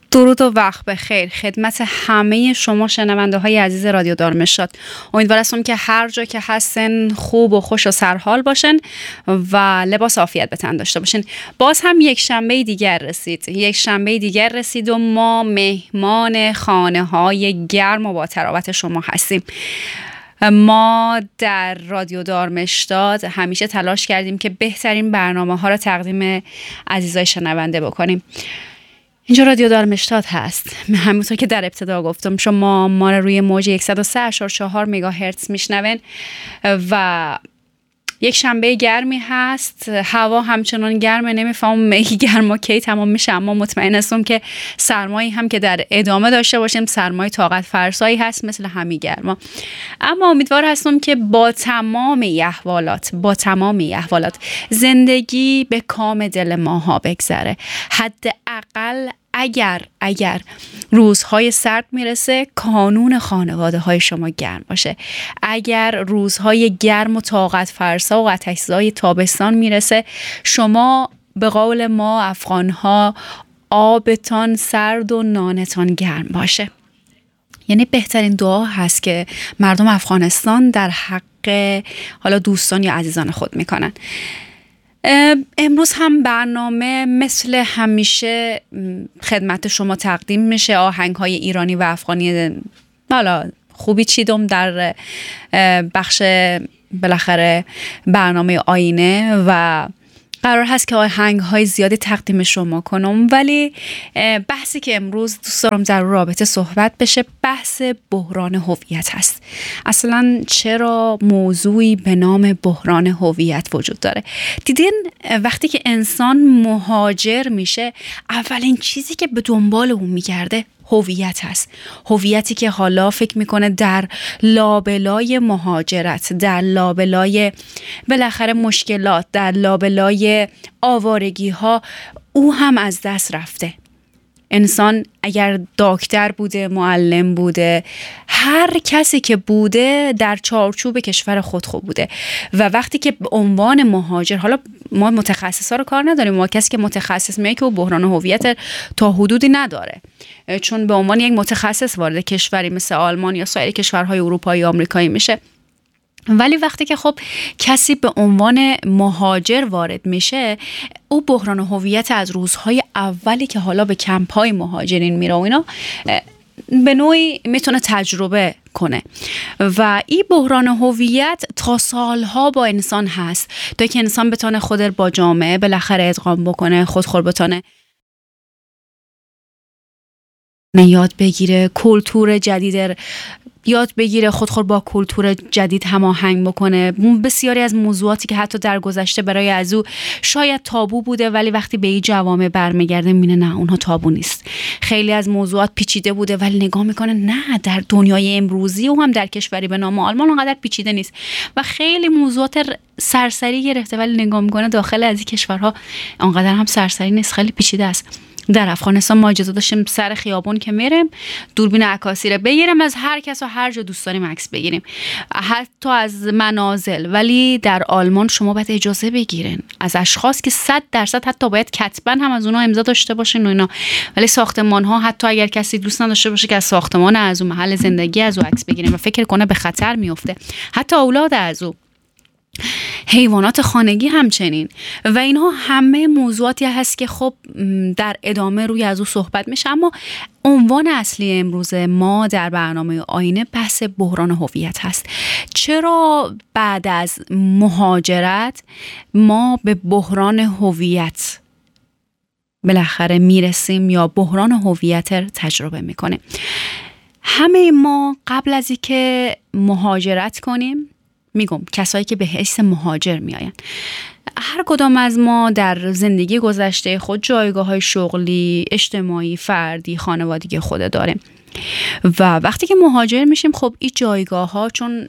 درود و وقت بخیر خدمت همه شما شنونده های عزیز رادیو دارمشاد. امیدوار هستم که هر جا که هستن خوب و خوش و سرحال باشن و لباس عافیت به تن داشته باشن. باز هم یک شنبه دیگر رسید و ما مهمان خانه های گرم و با تراوت شما هستیم. ما در رادیو دارمشتاد همیشه تلاش کردیم که بهترین برنامه ها را تقدیم عزیزای شنونده بکنیم. اینجا رادیو دارمشتاد هست. همونطور که در ابتدا گفتم شما ما رو روی موج 103.4 مگاهرتز میشنون و یک شنبه گرمی هست. هوا همچنان گرمه، نمیفهمم گرما کی تمام میشه، اما مطمئن هستم که سرمایی هم که در ادامه داشته باشیم سرمای طاقت فرسایی هست مثل همین گرما. اما امیدوار هستم که با تمام احوالات زندگی به کام دل ماها بگذره. حداقل اگر روزهای سرد میرسه کانون خانواده های شما گرم باشه. اگر روزهای گرم و طاقت فرسا و آتش‌زای تابستان میرسه شما به قول ما افغانها آبتان سرد و نانتان گرم باشه. یعنی بهترین دعا هست که مردم افغانستان در حق حالا دوستان یا عزیزان خود میکنن. امروز هم برنامه مثل همیشه خدمت شما تقدیم میشه. آهنگ‌های ایرانی و افغانی حالا خوبی چیدم در بخش بالاخره برنامه آینه و قرار هست که آهنگ‌های زیادی تقدیم شما کنم، ولی بحثی که امروز دوست دارم در رابطه صحبت بشه بحث بحران هویت هست. اصلا چرا موضوعی به نام بحران هویت وجود داره؟ دیدین وقتی که انسان مهاجر میشه اولین چیزی که به دنبال اون میگرده هویت هست. هویتی که حالا فکر میکنه در لابلای مهاجرت، در لابلای بالاخره مشکلات، در لابلای آوارگی ها او هم از دست رفته. انسان اگر دکتر بوده، معلم بوده، هر کسی که بوده در چارچوب کشور خود خوب بوده و وقتی که به عنوان مهاجر، حالا ما متخصصا رو کار نداریم، ما کسی که متخصص میگه که او بحران هویت تا حدودی نداره، چون به عنوان یک متخصص وارد کشوری مثل آلمان یا سایر کشورهای اروپایی یا آمریکایی میشه. ولی وقتی که خب کسی به عنوان مهاجر وارد میشه او بحران هویت از روزهای اولی که حالا به کمپ‌های مهاجرین میره و اینا به نوعی میتونه تجربه کنه و این بحران هویت تا سالها با انسان هست تا که انسان بتونه خود رو با جامعه بالاخره ادغام بکنه، خود بتونه یاد بگیره، کلتور جدید یاد بگیره، خود با کلتور جدید هماهنگ بکنه. بسیاری از موضوعاتی که حتی در گذشته برای از او شاید تابو بوده ولی وقتی به این جوامع برمیگرده میبینه نه اونها تابو نیست. خیلی از موضوعات پیچیده بوده ولی نگاه میکنه نه در دنیای امروزی و هم در کشوری به نام آلمان اونقدر پیچیده نیست و خیلی موضوعات سرسری گرفته ولی نگاه میکنه داخل از این کشورها اونقدر هم سرسری نیست، خیلی پیچیده است. در افغانستان ما اجازه داشتیم سر خیابون که میریم دوربین عکاسی رو بگیریم از هر کس و هر جا دوست داریم عکس بگیریم، حتی از منازل. ولی در آلمان شما باید اجازه بگیرین از اشخاص که 100% حتی باید کتباً هم از اونها امضا داشته باشین و اینا. ولی ساختمان ها حتی اگر کسی دوست نداشته باشه که از ساختمان از اون محل زندگی از اون عکس بگیریم و فکر کنه به خطر میفته، حتی اولاد از اون، حیوانات خانگی همچنین. و اینها همه موضوعاتی هست که خب در ادامه روی از او صحبت میشه. اما عنوان اصلی امروز ما در برنامه آینه بحث بحران هویت هست. چرا بعد از مهاجرت ما به بحران هویت بالاخره میرسیم یا بحران هویت رو تجربه میکنیم؟ همه ما قبل از اینکه مهاجرت کنیم، میگم کسایی که به حیث مهاجر میاین، هر کدام از ما در زندگی گذشته خود جایگاه‌های شغلی، اجتماعی، فردی، خانوادگی خود داریم و وقتی که مهاجر میشیم خب این جایگاه‌ها چون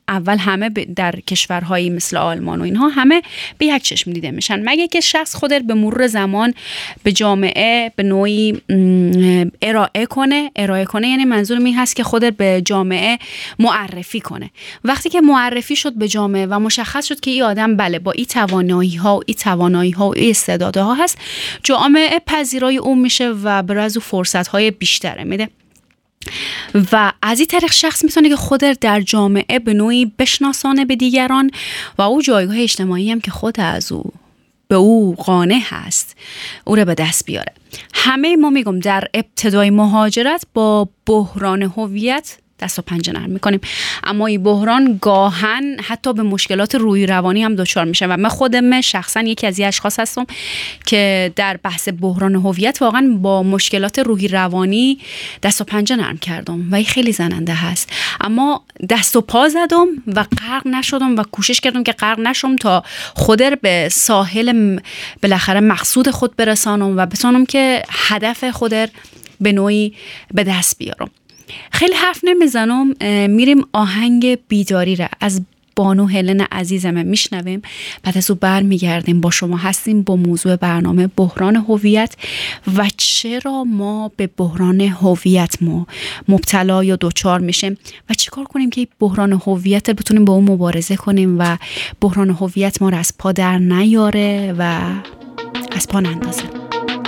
اول همه در کشورهایی مثل آلمان و اینها همه به یک چشم دیده میشن، مگه که شخص خود به مرور زمان به جامعه به نوعی ارائه کنه. یعنی منظورم این هست که خود به جامعه معرفی کنه. وقتی که معرفی شد به جامعه و مشخص شد که این آدم بله با این توانایی ها و این استعدادها هست، جامعه پذیرای اون میشه و برای او فرصت های بیشتره میده و از این طریق شخص میتونه که خود در جامعه به نوعی بشناسانه به دیگران و او جایگاه اجتماعی هم که خود از او به او قانع هست او رو به دست بیاره. همه ما میگم در ابتدای مهاجرت با بحران هویت دست و پنجه نرم میکنیم، اما این بحران گاهن حتی به مشکلات روحی روانی هم دچار میشه و من خودم شخصا یکی از این اشخاص هستم که در بحث بحران هویت واقعا با مشکلات روحی روانی دست و پنجه نرم کردم و این خیلی زننده هست، اما دست و پا زدم و غرق نشدم و کوشش کردم که غرق نشم تا خودر به ساحل بالاخره مقصود خود برسانم و بتونم که هدف خودر به نوعی به دست بیارم. خیلی حرف نمیزنم، میریم آهنگ بیداری را از بانو هلن عزیزم میشنویم، بعد از او برمیگردیم با شما هستیم با موضوع برنامه بحران هویت و چرا ما به بحران هویت مبتلا یا دوچار میشیم و چیکار کنیم که بحران هویت بتونیم با اون مبارزه کنیم و بحران هویت ما را از پا در نیاره و از پا نندازه.